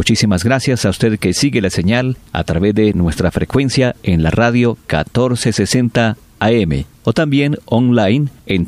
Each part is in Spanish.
Muchísimas gracias a usted que sigue la señal a través de nuestra frecuencia en la radio 1460 AM o también online en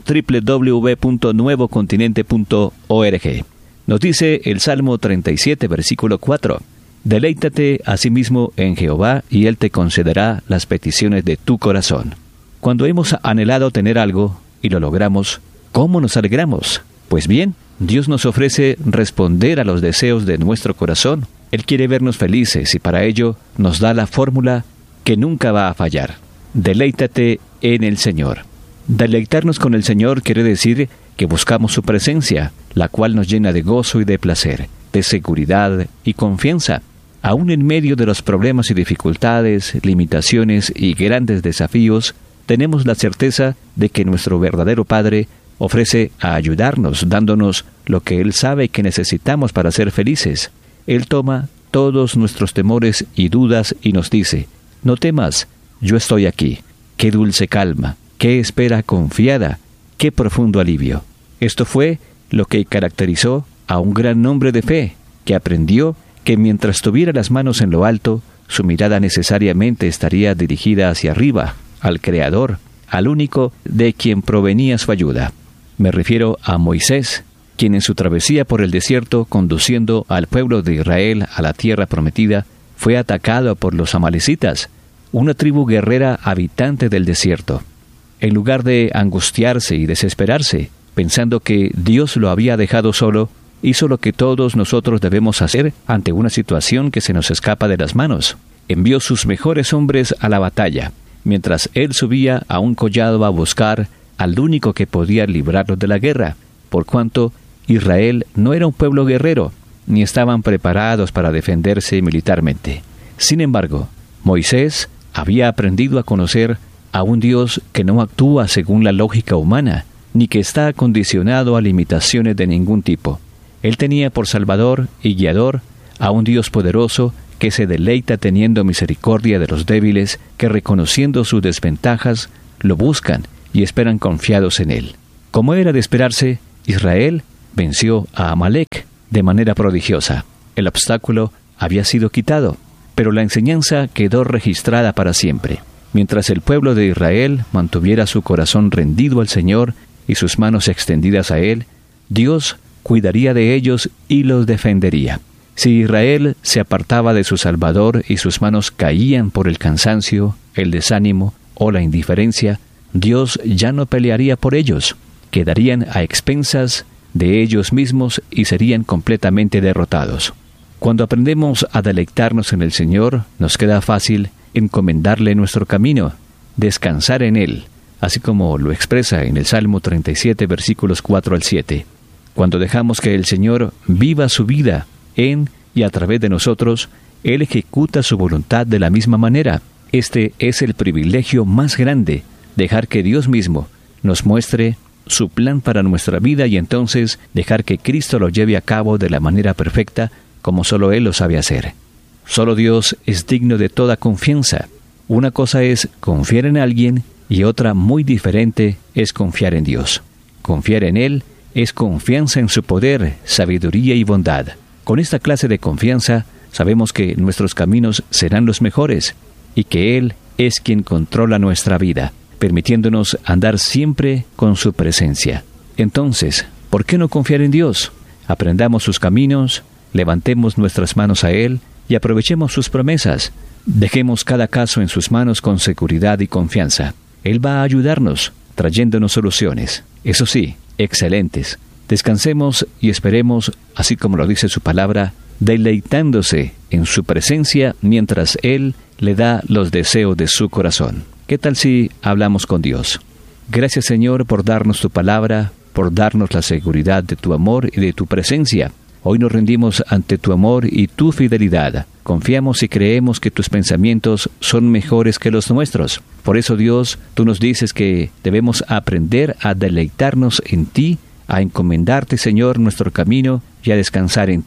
www.nuevocontinente.org. Nos dice el Salmo 37, versículo 4. Deleítate asimismo en Jehová y Él te concederá las peticiones de tu corazón. Cuando hemos anhelado tener algo y lo logramos, ¿cómo nos alegramos? Pues bien, Dios nos ofrece responder a los deseos de nuestro corazón. Él quiere vernos felices y para ello nos da la fórmula que nunca va a fallar. Deleítate en el Señor. Deleitarnos con el Señor quiere decir que buscamos su presencia, la cual nos llena de gozo y de placer, de seguridad y confianza. Aún en medio de los problemas y dificultades, limitaciones y grandes desafíos, tenemos la certeza de que nuestro verdadero Padre ofrece a ayudarnos, dándonos lo que Él sabe que necesitamos para ser felices. Él toma todos nuestros temores y dudas y nos dice: no temas, yo estoy aquí. Qué dulce calma, qué espera confiada, qué profundo alivio. Esto fue lo que caracterizó a un gran hombre de fe, que aprendió que mientras tuviera las manos en lo alto, su mirada necesariamente estaría dirigida hacia arriba, al Creador, al único de quien provenía su ayuda. Me refiero a Moisés, quien en su travesía por el desierto, conduciendo al pueblo de Israel a la tierra prometida, fue atacado por los amalecitas, una tribu guerrera habitante del desierto. En lugar de angustiarse y desesperarse, pensando que Dios lo había dejado solo, hizo lo que todos nosotros debemos hacer ante una situación que se nos escapa de las manos. Envió sus mejores hombres a la batalla, mientras él subía a un collado a buscar al único que podía librarlos de la guerra, por cuanto Israel no era un pueblo guerrero, ni estaban preparados para defenderse militarmente. Sin embargo, Moisés había aprendido a conocer a un Dios que no actúa según la lógica humana, ni que está condicionado a limitaciones de ningún tipo. Él tenía por Salvador y Guiador a un Dios poderoso que se deleita teniendo misericordia de los débiles, que reconociendo sus desventajas, lo buscan y esperan confiados en Él. Como era de esperarse, Israel venció a Amalec de manera prodigiosa. El obstáculo había sido quitado, pero la enseñanza quedó registrada para siempre. Mientras el pueblo de Israel mantuviera su corazón rendido al Señor y sus manos extendidas a Él, Dios cuidaría de ellos y los defendería. Si Israel se apartaba de su Salvador y sus manos caían por el cansancio, el desánimo o la indiferencia, Dios ya no pelearía por ellos. Quedarían a expensas de ellos mismos y serían completamente derrotados. Cuando aprendemos a deleitarnos en el Señor, nos queda fácil encomendarle nuestro camino, descansar en Él, así como lo expresa en el Salmo 37, versículos 4 al 7. Cuando dejamos que el Señor viva su vida en y a través de nosotros, Él ejecuta su voluntad de la misma manera. Este es el privilegio más grande, dejar que Dios mismo nos muestre su plan para nuestra vida y entonces dejar que Cristo lo lleve a cabo de la manera perfecta, como solo Él lo sabe hacer. Solo Dios es digno de toda confianza. Una cosa es confiar en alguien y otra muy diferente es confiar en Dios. Confiar en Él es confianza en su poder, sabiduría y bondad. Con esta clase de confianza sabemos que nuestros caminos serán los mejores y que Él es quien controla nuestra vida, permitiéndonos andar siempre con su presencia. Entonces, ¿por qué no confiar en Dios? Aprendamos sus caminos, levantemos nuestras manos a Él y aprovechemos sus promesas. Dejemos cada caso en sus manos con seguridad y confianza. Él va a ayudarnos, trayéndonos soluciones. Eso sí, excelentes. Descansemos y esperemos, así como lo dice su palabra, deleitándose en su presencia mientras Él le da los deseos de su corazón. ¿Qué tal si hablamos con Dios? Gracias, Señor, por darnos tu palabra, por darnos la seguridad de tu amor y de tu presencia. Hoy nos rendimos ante tu amor y tu fidelidad. Confiamos y creemos que tus pensamientos son mejores que los nuestros. Por eso, Dios, tú nos dices que debemos aprender a deleitarnos en ti, a encomendarte, Señor, nuestro camino y a descansar en ti.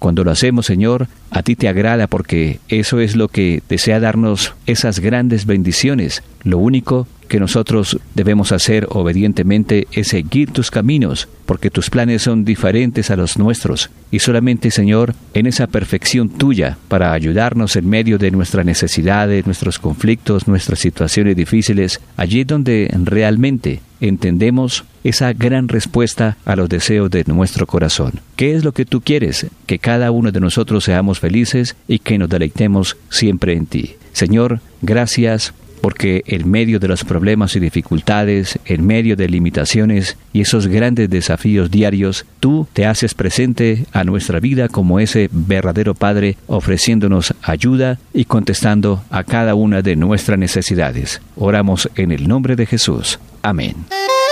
Cuando lo hacemos, Señor, a ti te agrada porque eso es lo que desea darnos esas grandes bendiciones. Lo único que nosotros debemos hacer obedientemente es seguir tus caminos, porque tus planes son diferentes a los nuestros. Y solamente, Señor, en esa perfección tuya, para ayudarnos en medio de nuestras necesidades, nuestros conflictos, nuestras situaciones difíciles, allí es donde realmente entendemos esa gran respuesta a los deseos de nuestro corazón. ¿Qué es lo que tú quieres? Que cada uno de nosotros seamos felices y que nos deleitemos siempre en ti. Señor, gracias porque en medio de los problemas y dificultades, en medio de limitaciones y esos grandes desafíos diarios, tú te haces presente a nuestra vida como ese verdadero Padre, ofreciéndonos ayuda y contestando a cada una de nuestras necesidades. Oramos en el nombre de Jesús. Amén.